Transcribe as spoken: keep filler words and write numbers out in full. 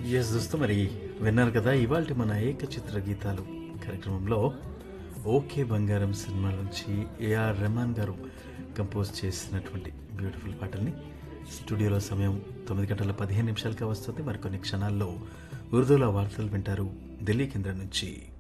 Yes దోస్తు మరి విన్నారు కదా ఇవాళ మన ఏకచిత్ర గీతాలు కార్యక్రమంలో ఓకే బంగారం సినిమా నుంచి ఏఆర్ రెహమాన్ గారు కంపోజ్ చేసినటువంటి బ్యూటిఫుల్ పాటల్ని స్టూడియోలో సమయం తొమ్మిది గంటల పదిహేను నిమిషాలుగా వస్తుంది. మరికొన్ని క్షణాల్లో ఉర్దూలో వార్తలు వింటారు ఢిల్లీ కేంద్రం నుంచి.